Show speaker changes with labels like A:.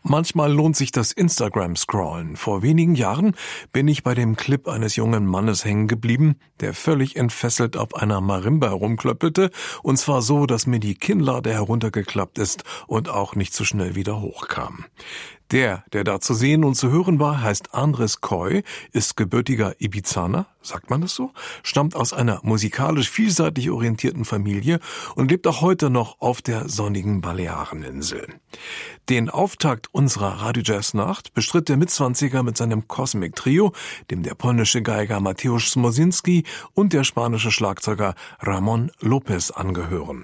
A: Manchmal lohnt sich das Instagram-Scrollen. Vor wenigen Jahren bin ich bei dem Clip eines jungen Mannes hängen geblieben, der völlig entfesselt auf einer Marimba herumklöppelte, und zwar so, dass mir die Kinnlade heruntergeklappt ist und auch nicht so schnell wieder hochkam. Der da zu sehen und zu hören war, heißt Andres Coy, ist gebürtiger Ibizaner, sagt man das so, stammt aus einer musikalisch vielseitig orientierten Familie und lebt auch heute noch auf der sonnigen Baleareninsel. Den Auftakt unserer Radio-Jazz-Nacht bestritt der Mitzwanziger mit seinem Cosmic Trio, dem der polnische Geiger Mateusz Smosinski und der spanische Schlagzeuger Ramon Lopez angehören.